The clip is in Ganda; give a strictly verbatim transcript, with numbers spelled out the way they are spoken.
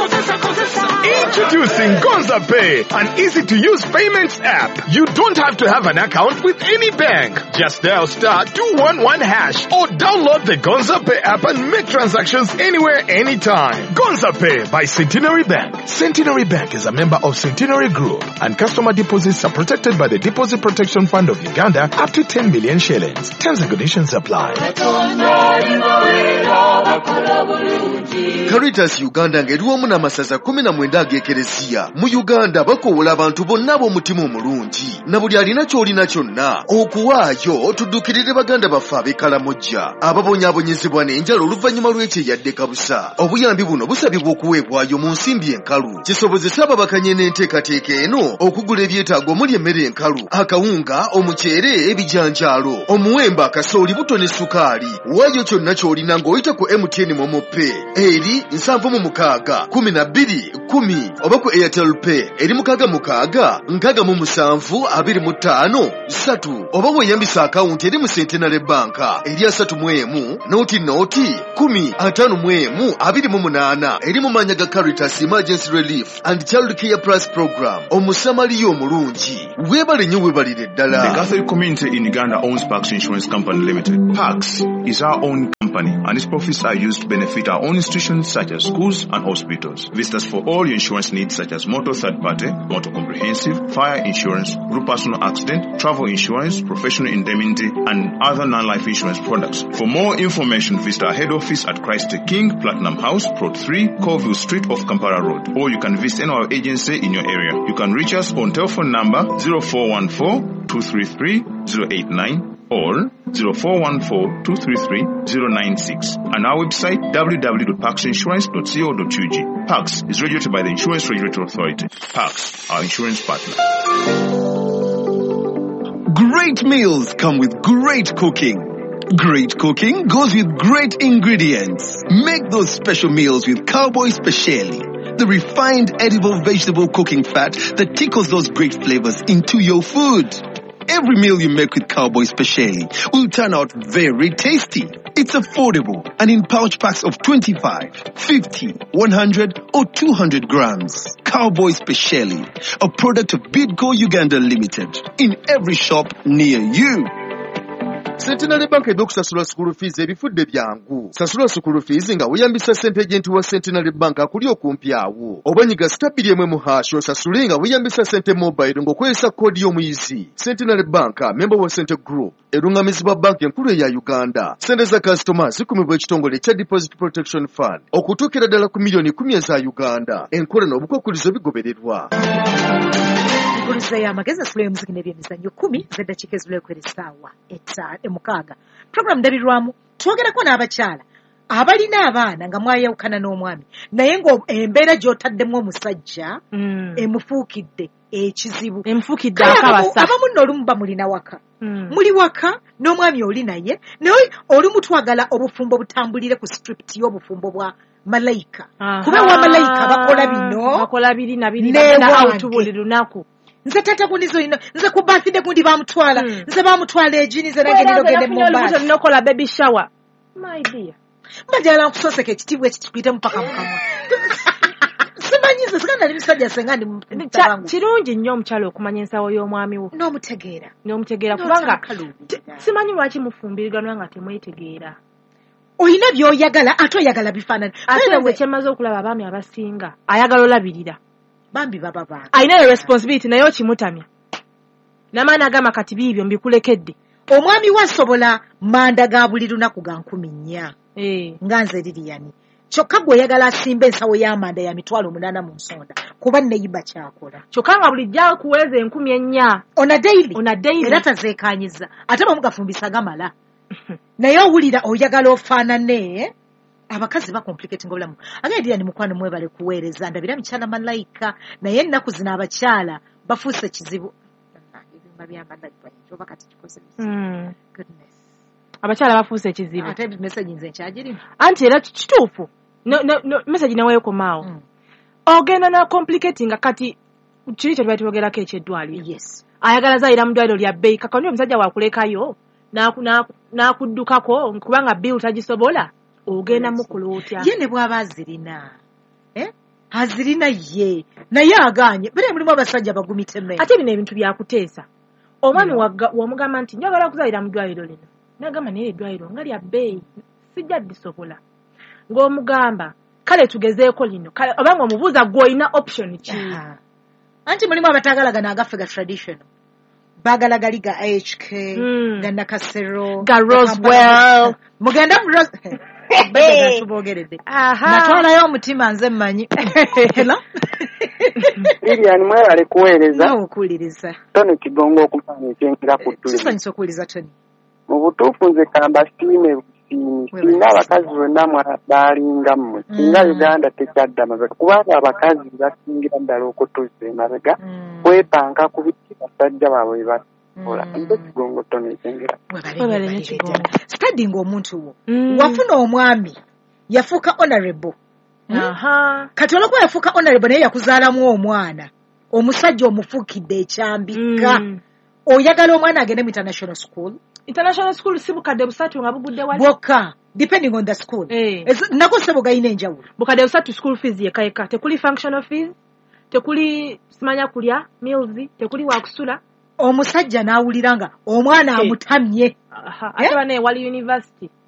Introducing Gonza Pay, an easy-to-use payments app. You don't have to have an account with any bank. Just dial star two one one hash or download the Gonza Pay app and make transactions anywhere, anytime. Gonza Pay by Centenary Bank. Centenary Bank is a member of Centenary Group, and customer deposits are protected by the Deposit Protection Fund of Uganda up to ten million shillings. Terms and conditions apply. Caritas Uganda ng'eriwamu n'amasaza kumi na mwenda ag'ekereziya mu Uganda bakowola abantu bonna b'omutima omulungi na buli alina ky'olina kyonna okuwaayo tuddukirire baganda baffe ab'ekkalamojja ababonyaabonyezebwa n'enjala oluvannyuma lw'ekyeyadde kabusa. Obuyambi buno busabibwa okuweebwayo mu nsimbi enkalu kisobozesa ababakanye n'enteekateeka eno okugula ebyetaago omuli emmere enkalu, akawunga, omuceere, ebijanjaalo, omuwemba, akasooli, buto ne sukaali. Waayo kyonna ky'olina ng'oyita ku M T N Momo Pay eri nsanvu mu mukaaga kumi na bbiri kumi oba ku Airtel Pay eri mukaaga mukaaga nkaaga mu musanvu abiri mu ttaano ssatu oba weeyambisa akawunti eri mu Centenary Bank eri asatu mu emu nooti nooti kumi ataano mu emu abiri mu munaana eri mu maanya ga Caritas Emergency Relief and Child Care Plus Program. Omusamaliya omulungi weebale nnyo weebalire ddala. The Catholic community in Uganda owns Pax Insurance Company Limited. Pax is our own company and its profits are used to benefit our own institutions such as schools and hospitals. Visit us for all your insurance needs such as motor third party, motor comprehensive, fire insurance, group personal accident, travel insurance, professional indemnity and other non-life insurance products. For more information, visit our head office at Christ the King, Platinum House, Plot three, Colville Street off Kampala Road, or you can visit any of our agency in your area. You can reach us on telephone number zero four one four two three three zero eight nine or zero four one four two three three zero nine six and our website w w w dot pax insurance dot co dot u g. Pax is regulated by the Insurance Regulatory Authority. Pax, our insurance partner. Great meals come with great cooking. Great cooking goes with great ingredients. Make those special meals with Cowboy Speciale, the refined edible vegetable cooking fat that tickles those great flavors into your food. Every meal you make with Cowboy Speciale will turn out very tasty. It's affordable and in pouch packs of twenty-five, fifty, one hundred or two hundred grams. Cowboy Speciale, a product of Bidco Uganda Limited, in every shop near you. Centenary Bank edda okusasula school fees ebifudde byangu. Sasula school fees nga weeyambisa ssente agenti wa Centenary Bank akuli okumpi awo. Oba nyiga stabili emwe mu hash osasule nga weeyambisa ssente mobile ng'okozesa koodi y'omuyizi. Centenary Bank, member wa Centre Group, erungamizibwa bank enkulu eya Uganda. Ssente za customers zikumibwa ekitongole kya Deposit Protection Fund okutuukira ddala ku miliyoni kumi eza Uganda. Enkola n'obukwakkulizo bigobererwa. Police ya mageza sule muziki n'ebyemizannyo kumi z'eddakiika ez'olwekubiri essaawa emukaaga. Program ndabirwamu twogerako n'abakyala abalina abaana nga mwayawukana n'omwami naye ng'embeera gy'otaddemu omusajja emufuukidde ekizibu. Emufuukidde akabasa. Abamu nno olumu bamulina waka. Muli waka n'omwami oli naye naye olumu twagala obufumbo butambulire ku script y'obufumbo bwa malayika. Kuba wa malayika bakola bino bakola biri na biri na buli lunaku. Nze tata kunizo ino nze ku birthday gundi bamutwala mm. nze bamutwala ejini nze nange nilo gende mu basi nokola baby shower my dear mbajala nkusoseke ekitibwa ekitwite mpaka mukamwa simanyize sikanda ali musajja sengandi mutabangu kirungi nnyo omukyalo okumanya ensawo y'omwami wo n'omutegeera n'omutegeera kubanga simanyi lwaki mufumbiriganwa nga temwetegeera. Oyina by'oyagala ate oyagala bifaanana ate nze kyemaze okulaba abaami abasinga ayagala olabirira bambi baba baba aina responsibility nayo kimutamya namana agama kati bibyo mbikulekedde. Omwami wasobola manda ga buli lunaku ga nkumi nnya eh nganze liriyani kyokka gwe oyagala asimba ensawo y'amanda ya mitwalo munana mu nsonda kuba neyiba kyakola kyokka nga bulijja kuweza enkumi ennya ona daily ona daily era tazeekanyiza ate bamugafumbisa gamala naye owulira oyagala ofaanane. Abakazi ba complicating obulamu agenda ni mukwano mwebale kuweereza ndabira mikyala malayika naye ennaku zino abakyala bafuuse kizibu ebimba by'amanda oba kati kikoze mm. Goodness abakyala bafuuse kizibu ate message nze nkyagirimu anti era kituufu no, no, no, message naweyo komaawo mm. Ogenda na complicating kati kiri kye tubali twogerako ekyeddwaliro. Yes ayagala zaayira mu ddwaliro lya bbeeyi kakoni omusajja waakulekayo n'akuddukako kubanga bill tagisobola ogenda mukulu otya ye ne bw'aba azirina eh azirina ye naye aganye bere mulimu abasajja bagumite me ate bino ebintu byakuteesa omwami wamugamba nti njagala kuzaalira mu ddwaliro lino nagamba naye eddwaliro nga lya bbeeyi sijja disobola ng'omugamba kale tugezeeko lino obanga omubuuza gw'olina option ki anti mulimu abataagalagana agaffe ga traditional baagala gali ga H K ga Nakasero ga Roswell mugenda mu Roswell tubogeredde natwalayo omutima nze mmanyi Lilian mwebale kuweereza okuwuliriza Tony Kigongo okufaana ekyengera ku ttule kisanyusa okuwuliriza Tony mu butuufu nze kamba siime busiimi singa abakazi bonna baalinga mmwe singa Uganda tekyadda mabega kubanga abakazi basingira ddala okutuzza emabega kwepanka ku biti basajja baabwe bakola nze Kigongo Tony ekyengera stadi ng'omuntu wo wafuna omwami yafuuka honorable kati olwokuba yafuuka honorable naye yakuzaalamu omwana omusajja omufuukidde ekyambika oyagala omwana agende mu international school international school si bukadde busatu nga bugudde wali bwokka depending on the school eh. nako sebo gayina enjawulo bukadde busatu school fees yekayeka tekuli functional fees tekuli simanya kulya meals tekuli wakusula omusajja n'awulira nga omwana amutamye ate bane wali university